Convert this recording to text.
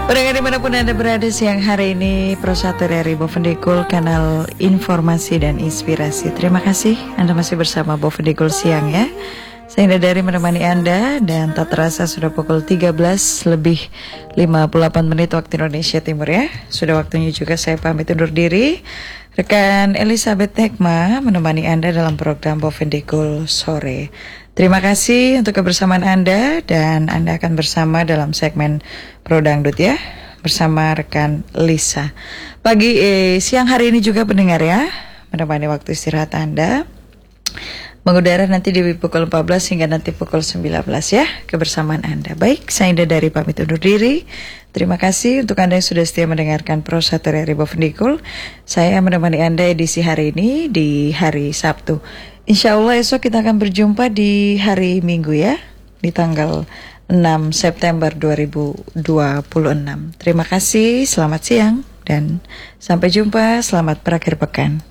Pendengar dimanapun Anda berada, siang hari ini Pro 1 dari Bovendikul, kanal informasi dan inspirasi. Terima kasih Anda masih bersama Bovendikul siang ya. Saya Indah dari menemani Anda, dan tak terasa sudah pukul 13 lebih 58 menit waktu Indonesia Timur ya. Sudah waktunya juga saya pamit undur diri. Rekan Elizabeth Nekma menemani Anda dalam program Bovendikul sore. Terima kasih untuk kebersamaan Anda, dan Anda akan bersama dalam segmen Pro Dangdut ya, bersama rekan Lisa. Siang hari ini juga pendengar ya, menemani waktu istirahat Anda. Mengudara nanti di pukul 14 hingga nanti pukul 19 ya, kebersamaan Anda. Baik, saya Indah dari pamit undur diri. Terima kasih untuk Anda yang sudah setia mendengarkan Pro 1 dari Bovendikul. Saya menemani Anda edisi hari ini di hari Sabtu. Insya Allah esok kita akan berjumpa di hari Minggu ya, di tanggal 6 September 2026. Terima kasih, selamat siang, dan sampai jumpa, selamat berakhir pekan.